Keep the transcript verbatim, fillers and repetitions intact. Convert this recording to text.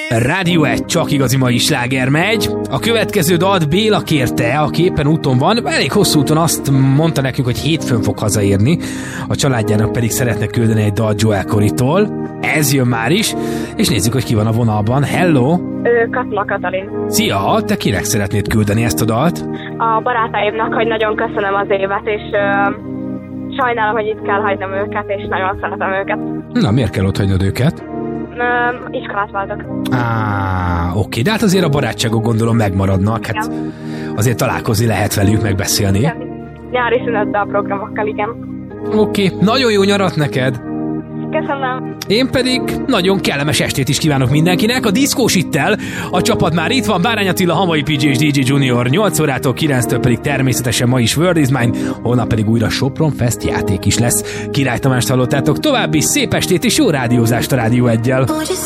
Rádió egy, csak igazi mai sláger megy. A következő dalt Béla kérte, aki éppen úton van. Elég hosszú úton, azt mondta nekünk, hogy hétfőn fog hazaérni. A családjának pedig szeretne küldeni egy dalt Joel Corey-tól. Ez jön már is, és nézzük, hogy ki van a vonalban. Hello! Ő Katma Katalin. Szia! Te kinek szeretnéd küldeni ezt a dalt? A barátaimnak, hogy nagyon köszönöm az évet, és ö, sajnálom, hogy itt kell hagynom őket, és nagyon szeretem őket. Na, miért kell ott hagynod őket? Ö, iskolát váltok. Á, oké, de hát azért a barátságok gondolom megmaradnak. Hát azért találkozni lehet velük, megbeszélni. Igen. Nyári szünetben a programokkal, igen. Oké, nagyon jó nyarat neked! Köszönöm. Én pedig nagyon kellemes estét is kívánok mindenkinek. A diszkós ittel, a csapat már itt van, Bárány Attila, Hamai pé jé és dé jé Junior, nyolc órától kilenctől pedig természetesen ma is World is Mine, holnap pedig újra Sopron Fest játék is lesz. Király Tamást hallottátok, további szép estét és jó rádiózást a Rádió egyel.